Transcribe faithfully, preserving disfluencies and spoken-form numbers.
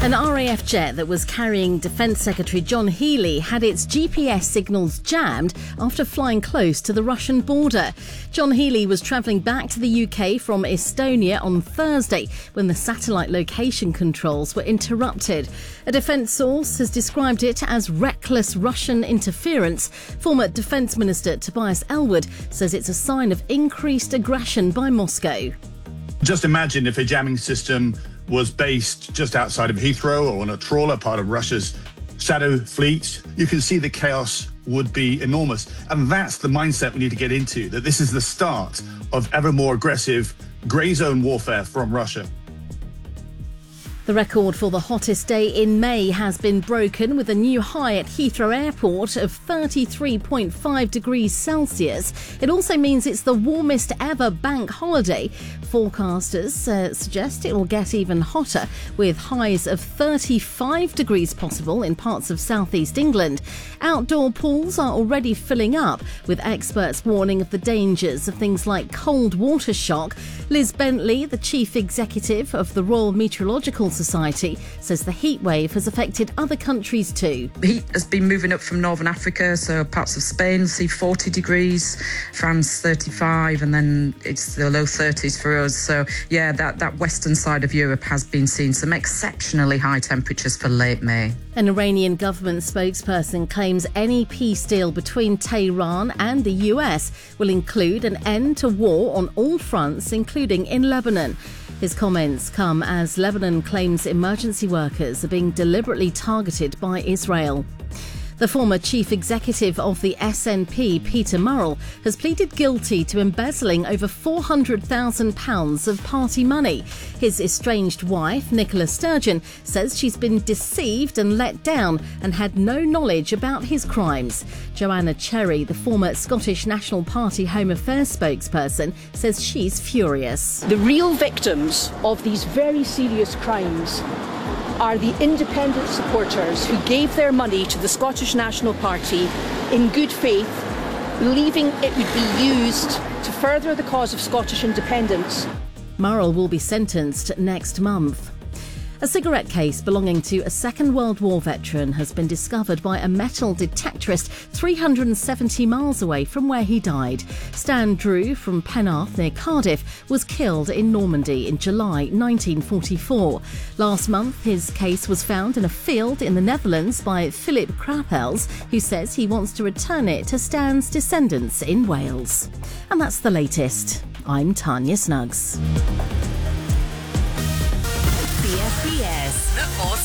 An R A F jet that was carrying Defence Secretary John Healey had its G P S signals jammed after flying close to the Russian border. John Healey was travelling back to the U K from Estonia on Thursday when the satellite location controls were interrupted. A defence source has described it as reckless Russian interference. Former Defence Minister Tobias Ellwood says it's a sign of increased aggression by Moscow. Just imagine if a jamming system was based just outside of Heathrow or on a trawler, part of Russia's shadow fleet. You can see the chaos would be enormous. And that's the mindset we need to get into, that this is the start of ever more aggressive grey zone warfare from Russia. The record for the hottest day in May has been broken with a new high at Heathrow Airport of thirty-three point five degrees Celsius. It also means it's the warmest ever bank holiday. Forecasters uh, suggest it will get even hotter, with highs of thirty-five degrees possible in parts of southeast England. Outdoor pools are already filling up, with experts warning of the dangers of things like cold water shock. Liz Bentley, the chief executive of the Royal Meteorological Society, says the heat wave has affected other countries too. Heat has been moving up from northern Africa, so parts of Spain see forty degrees, France thirty-five, and then it's the low thirties for us. So yeah, that, that western side of Europe has been seeing some exceptionally high temperatures for late May. An Iranian government spokesperson claims any peace deal between Tehran and the U S will include an end to war on all fronts, including in Lebanon. His comments come as Lebanon claims emergency workers are being deliberately targeted by Israel. The former chief executive of the S N P, Peter Murrell, has pleaded guilty to embezzling over four hundred thousand pounds of party money. His estranged wife, Nicola Sturgeon, says she's been deceived and let down and had no knowledge about his crimes. Joanna Cherry, the former Scottish National Party Home Affairs spokesperson, says she's furious. The real victims of these very serious crimes are the independent supporters who gave their money to the Scottish National Party in good faith, believing it would be used to further the cause of Scottish independence. Murrell will be sentenced next month. A cigarette case belonging to a Second World War veteran has been discovered by a metal detectorist three hundred seventy miles away from where he died. Stan Drew from Penarth near Cardiff was killed in Normandy in July nineteen forty-four. Last month, his case was found in a field in the Netherlands by Philip Krapels, who says he wants to return it to Stan's descendants in Wales. And that's the latest. I'm Tanya Snuggs. B S B S, the Awesome